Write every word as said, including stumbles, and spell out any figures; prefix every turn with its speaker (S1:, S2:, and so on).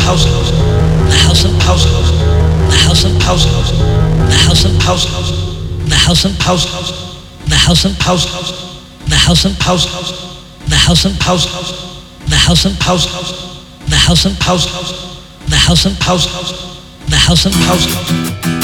S1: house, the house of house, the house of house, the house of house, the house of house, the house of house, the house of house, the house of house, the house of house, the house of house, the house of house, the house of house.